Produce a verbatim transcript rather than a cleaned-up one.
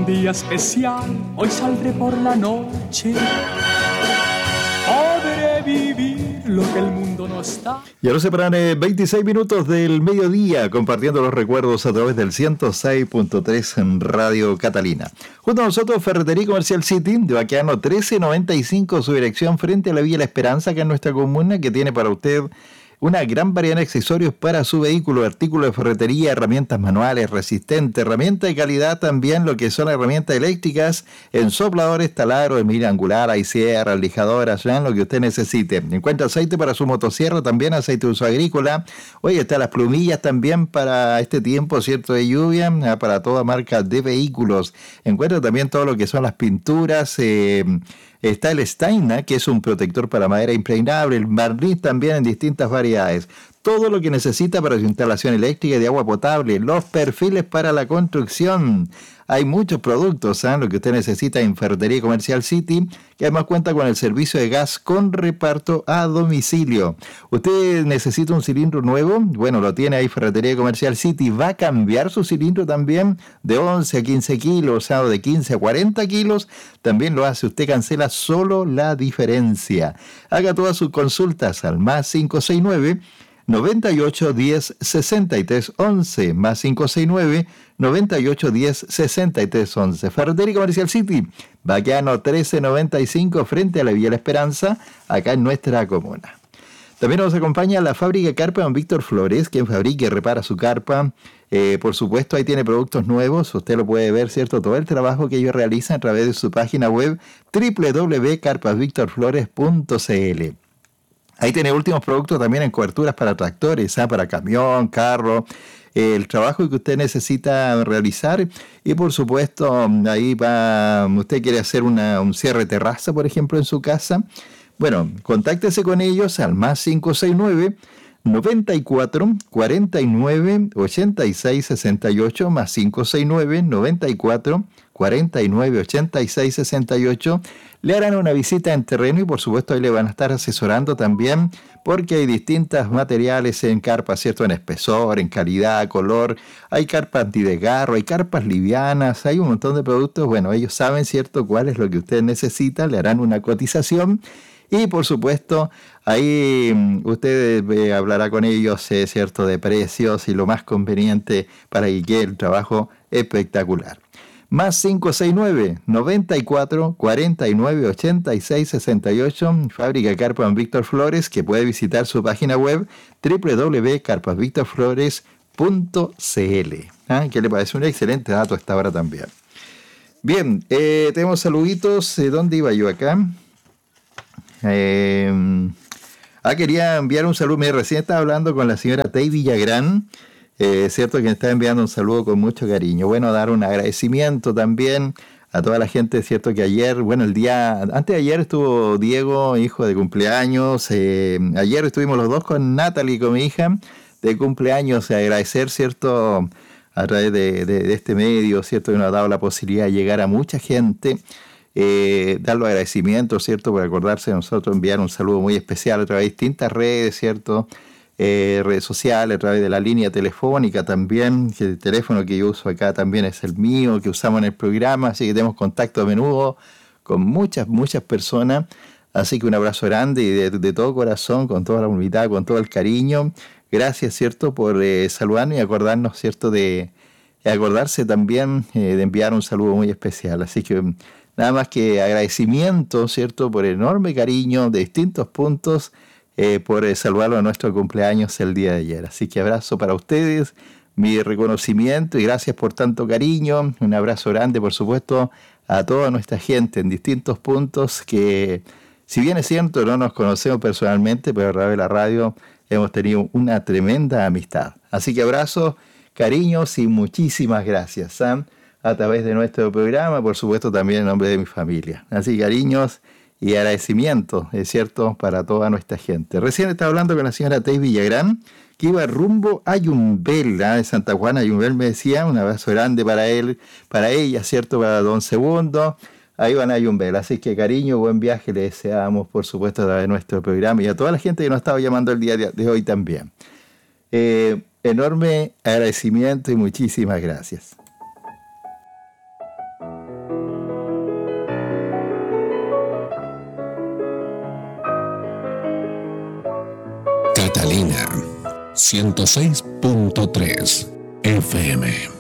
día especial, hoy saldré por la noche. Podré vivir lo que el mundo no está. Y ahora se paran eh, veintiséis minutos del mediodía compartiendo los recuerdos a través del ciento seis punto tres en Radio Catalina. Junto a nosotros, Ferretería Comercial City, de Baqueano trece noventa y cinco, su dirección frente a la Villa La Esperanza, que es nuestra comuna, que tiene para usted una gran variedad de accesorios para su vehículo, artículos de ferretería, herramientas manuales, resistentes, herramientas de calidad también, lo que son herramientas eléctricas, ensopladores, taladros, mira angular, hay sierras, lijadoras, ya lo que usted necesite. Encuentra aceite para su motosierra, también aceite de uso agrícola. Oye, están las plumillas también para este tiempo, ¿cierto?, de lluvia, para toda marca de vehículos. Encuentra también todo lo que son las pinturas, eh, está el Steina, que es un protector para madera impregnable, el barniz también en distintas variedades. Todo lo que necesita para su instalación eléctrica y de agua potable, los perfiles para la construcción. Hay muchos productos, ¿eh? Lo que usted necesita en Ferretería Comercial City, que además cuenta con el servicio de gas con reparto a domicilio. ¿Usted necesita un cilindro nuevo? Bueno, lo tiene ahí Ferretería Comercial City. ¿Va a cambiar su cilindro también de once a quince kilos, o de quince a cuarenta kilos? También lo hace. Usted cancela solo la diferencia. Haga todas sus consultas al más cinco seis nueve, noventa y ocho, diez, sesenta y tres, once, más cinco seis nueve, noventa y ocho, diez, sesenta y tres, once. Ferretería Comercial City, Baqueano trece noventa y cinco, frente a la Villa La Esperanza, acá en nuestra comuna. También nos acompaña la fábrica de carpa don Víctor Flores, quien fabrica y repara su carpa. Eh, por supuesto, ahí tiene productos nuevos. Usted lo puede ver, ¿cierto? Todo el trabajo que ellos realizan a través de su página web doble u doble u doble u punto carpas víctor flores punto c l. Ahí tiene últimos productos también en coberturas para tractores, ¿eh? Para camión, carro, eh, el trabajo que usted necesita realizar. Y por supuesto, ahí va, usted quiere hacer una, un cierre de terraza, por ejemplo, en su casa. Bueno, contáctese con ellos al más cinco seis nueve, noventa y cuatro, cuarenta y nueve, ochenta y seis, sesenta y ocho, más cinco seis nueve, noventa y cuatro, cuarenta y nueve, ochenta y seis, sesenta y ocho. Le harán una visita en terreno y por supuesto ahí le van a estar asesorando también, porque hay distintos materiales en carpas, ¿cierto? En espesor, en calidad, color. Hay carpas antidesgarro, hay carpas livianas, hay un montón de productos. Bueno, ellos saben, ¿cierto?, cuál es lo que usted necesita, le harán una cotización. Y por supuesto, ahí usted eh, hablará con ellos, eh, ¿cierto?, de precios y lo más conveniente para que quede el trabajo espectacular. Más cinco seis nueve, noventa y cuatro, cuarenta y nueve, ochenta y seis, sesenta y ocho, fábrica Carpa don Víctor Flores, que puede visitar su página web doble u doble u doble u punto carpas víctor flores punto c l. ¿Ah? ¿Qué le parece? Un excelente dato a esta hora también. Bien, eh, tenemos saluditos. ¿Dónde iba yo acá? Eh, ah, quería enviar un saludo. Me recién estaba hablando con la señora Tei Villagrán. Es eh, cierto que me está enviando un saludo con mucho cariño. Bueno, dar un agradecimiento también a toda la gente. Cierto que ayer, bueno, el día, antes de ayer estuvo Diego, hijo de cumpleaños. Eh, ayer estuvimos los dos con Natalie, con mi hija, de cumpleaños. Agradecer, cierto, a través de, de, de este medio, cierto, que nos ha dado la posibilidad de llegar a mucha gente. Eh, dar los agradecimientos, cierto, por acordarse de nosotros, enviar un saludo muy especial a través de distintas redes, cierto. Eh, redes sociales, a través de la línea telefónica también, que el teléfono que yo uso acá también es el mío, que usamos en el programa, así que tenemos contacto a menudo con muchas, muchas personas, así que un abrazo grande y de, de todo corazón, con toda la humildad, con todo el cariño. Gracias, ¿cierto?, por eh, saludarnos y acordarnos, ¿cierto?, de, de acordarse también eh, de enviar un saludo muy especial, así que nada más que agradecimiento, ¿cierto?, por el enorme cariño de distintos puntos, Eh, por eh, saludarlo a nuestro cumpleaños el día de ayer. Así que abrazo para ustedes, mi reconocimiento y gracias por tanto cariño. Un abrazo grande, por supuesto, a toda nuestra gente en distintos puntos que, si bien es cierto, no nos conocemos personalmente, pero a través de la radio hemos tenido una tremenda amistad. Así que abrazo, cariños y muchísimas gracias, Sam, a través de nuestro programa, por supuesto también en nombre de mi familia. Así que cariños y agradecimiento, es cierto, para toda nuestra gente. Recién estaba hablando con la señora Tei Villagrán, que iba rumbo a Yumbel, ¿eh? De Santa Juana. Yumbel me decía, un abrazo grande para él, para ella, ¿cierto?, para don Segundo. Ahí van a Yumbel. Así que cariño, buen viaje le deseamos, por supuesto, a través de nuestro programa y a toda la gente que nos estaba llamando el día de hoy también. Eh, enorme agradecimiento y muchísimas gracias. Catalina ciento seis punto tres F M.